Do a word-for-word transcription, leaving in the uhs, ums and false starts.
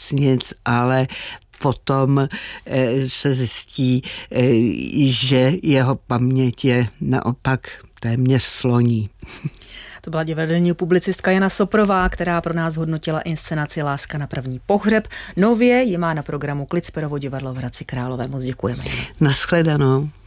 nic, ale potom se zjistí, že jeho paměť je naopak téměř sloní. To byla divadelní publicistka Jana Soprová, která pro nás hodnotila inscenaci Láska na první pohřeb. Nově ji má na programu Klitsperovo divadlo v Hradci Králové. Moc děkujeme. Naschledanou.